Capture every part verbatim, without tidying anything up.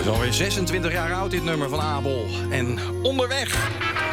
is alweer zesentwintig jaar oud, dit nummer van Abel. En onderweg.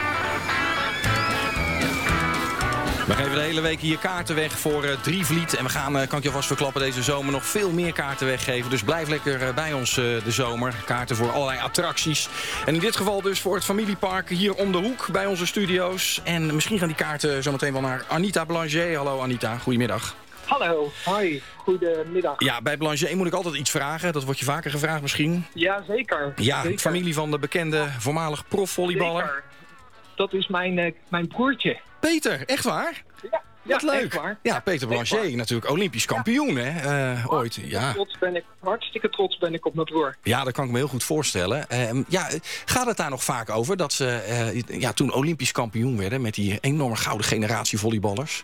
We geven de hele week hier kaarten weg voor uh, Drievliet. En we gaan, uh, kan ik je vast verklappen, deze zomer nog veel meer kaarten weggeven. Dus blijf lekker uh, bij ons uh, de zomer. Kaarten voor allerlei attracties. En in dit geval dus voor het familiepark hier om de hoek bij onze studio's. En misschien gaan die kaarten zometeen wel naar Anita Blanger. Hallo Anita, goedemiddag. Hallo, hoi, goedemiddag. Ja, bij Blanger moet ik altijd iets vragen. Dat wordt je vaker gevraagd misschien. Ja, zeker. Ja, zeker. Familie van de bekende voormalig profvolleyballer. Zeker. Dat is mijn, uh, mijn broertje. Peter, echt waar? Ja, wat ja, leuk. echt waar. Ja, Peter Blanger, natuurlijk Olympisch kampioen, ja. hè? Uh, ooit, ja. Trots ben ik, hartstikke trots ben ik op mijn broer. Ja, dat kan ik me heel goed voorstellen. Uh, ja, gaat het daar nog vaak over dat ze uh, ja, toen Olympisch kampioen werden met die enorme gouden generatie volleyballers?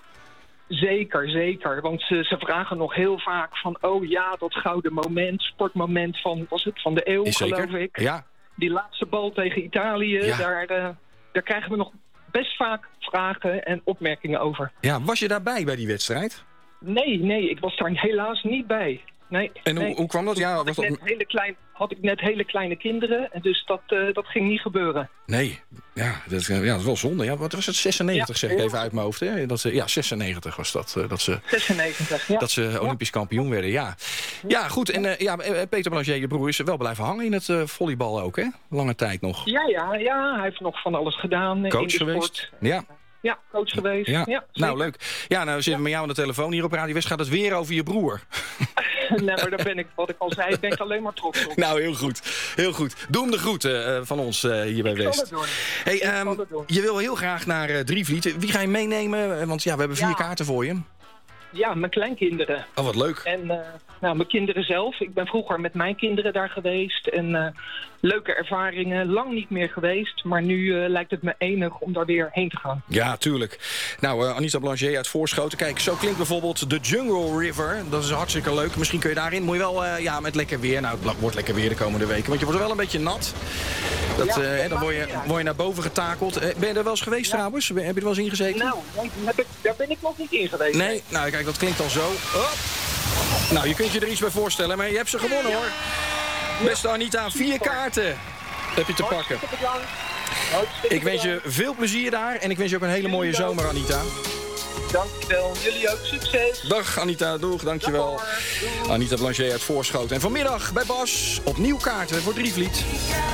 Zeker, zeker. Want ze, ze vragen nog heel vaak van, oh ja, dat gouden moment, sportmoment van, was het van de eeuw, Is geloof zeker? ik. Ja. Die laatste bal tegen Italië, Ja. daar, uh, daar krijgen we nog best vaak vragen en opmerkingen over. Ja, was je daarbij bij die wedstrijd? Nee, nee, ik was daar helaas niet bij. Nee, En nee. hoe, hoe kwam dat? Ja, had, was ik dat... net hele klein, had ik net hele kleine kinderen en dus dat, uh, dat ging niet gebeuren. Nee, ja dat, is, ja, dat is wel zonde. Ja, wat was het? zesennegentig Ja, zeg ik heel even uit mijn hoofd. Hè? Dat ze, ja, zesennegentig was dat. Uh, dat ze, zesennegentig, ja. dat ze Olympisch kampioen werden, ja. Ja, goed. En uh, ja, Peter Blanger, je broer, is wel blijven hangen in het uh, volleybal ook, hè? Lange tijd nog. Ja, ja, ja. Hij heeft nog van alles gedaan uh, Coach in de geweest? sport. Ja. Ja, coach geweest. Ja. Ja, nou, leuk. Ja, nou zitten we met jou aan de telefoon hier op Radio West. Gaat het weer over je broer? Nee, maar daar ben ik, wat ik al zei, ben ik alleen maar trots op. Nou, heel goed. Heel goed. Doe hem de groeten uh, van ons uh, hier bij ik West. zal het doen. Hey, um, het doen. je wil heel graag naar uh, Drievliet. Wie ga je meenemen? Want ja, we hebben vier Ja. kaarten voor je. Ja, mijn kleinkinderen. Oh, wat leuk. En uh, nou, mijn kinderen zelf. Ik ben vroeger met mijn kinderen daar geweest. En uh, leuke ervaringen. Lang niet meer geweest. Maar nu uh, lijkt het me enig om daar weer heen te gaan. Ja, tuurlijk. Nou, uh, Anita Blanger uit Voorschoten. Kijk, zo klinkt bijvoorbeeld de Jungle River. Dat is hartstikke leuk. Misschien kun je daarin. Moet je wel, uh, ja, met lekker weer. Nou, het wordt lekker weer de komende weken. Want je wordt wel een beetje nat. Dat, Ja, uh, dat dan word je, maakt niet uit. word je naar boven getakeld. Uh, ben je er wel eens geweest Ja. trouwens? Heb je er wel eens in gezeten? Nou, nee, heb ik, daar ben ik nog niet in geweest. Nee? Nou, kijk, dat klinkt al zo. Hop. Nou, je kunt je er iets bij voorstellen, maar je hebt ze gewonnen, hoor. Beste Anita, vier kaarten heb je te pakken. Hartstikke bedankt. Hartstikke Ik wens je bedankt. veel plezier daar en ik wens je ook een hele mooie Jullie ook. zomer, Anita. Dankjewel. Jullie ook succes. Dag Anita, doeg, dankjewel. Dag, hoor. Doei. Anita Blanger uit Voorschoten. En vanmiddag bij Bas opnieuw kaarten voor Drievliet.